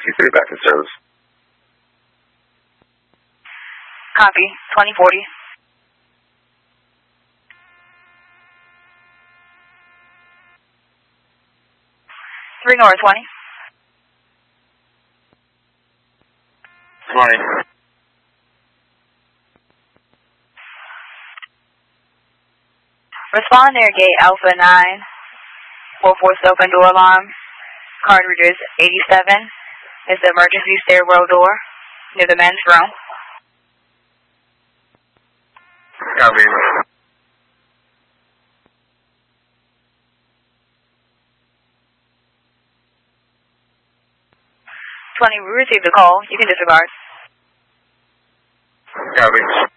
3 back in service. Copy, 2040. Three North 20. 20. Respond near gate Alpha 9. 4 open door alarm. Card readers 87 is the emergency stairwell door near the men's room. Copy. 20, we received the call. You can disregard. Copy.